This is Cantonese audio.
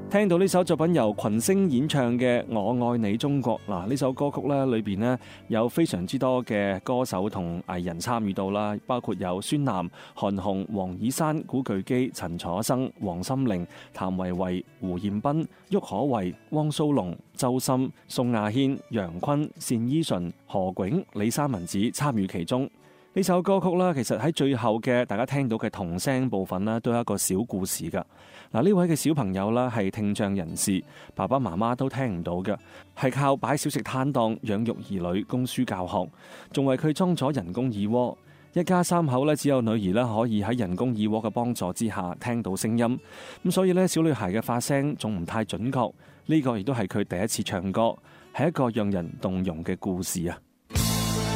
聽到呢首作品由群星演唱嘅《我愛你中國》，嗱，呢首歌曲咧裏邊咧有非常之多嘅歌手同藝人參與到啦，包括有孫楠、韓紅、黃綺珊、古巨基、陳楚生、黃心凌、譚維維、胡彥斌、郁可唯、汪蘇泷、周深、宋亞軒、楊坤、單依純、何炅、李珊文子參與其中。呢首歌曲啦，其實喺最後嘅大家聽到嘅童聲部分啦，都有一個小故事噶。嗱，呢位嘅小朋友啦係聽障人士，爸爸媽媽都聽唔到嘅，係靠擺小食攤檔養育兒女、供書教學，仲為佢裝咗人工耳蝸。一家三口咧，只有女兒咧可以喺人工耳蝸嘅幫助之下聽到聲音。咁所以咧，小女孩嘅發聲仲唔太準確。呢個亦都係佢第一次唱歌，係一個讓人動容嘅故事啊！